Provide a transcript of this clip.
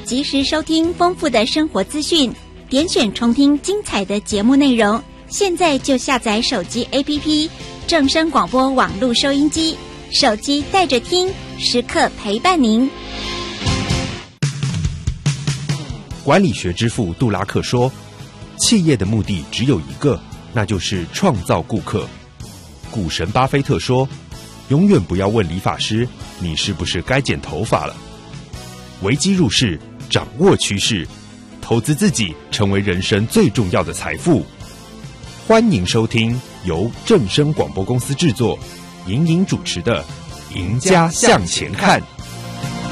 及时收听丰富的生活资讯，点选重听精彩的节目内容。现在就下载手机 APP 正声广播网络收音机，手机带着听，时刻陪伴您。 管理学之父杜拉克说，企业的目的只有一个，那就是创造顾客。股神巴菲特说，永远不要问理发师你是不是该剪头发了。危机入市，掌握趋势，投资自己成为人生最重要的财富。欢迎收听由正声广播公司制作，莹莹主持的《赢家向前看》。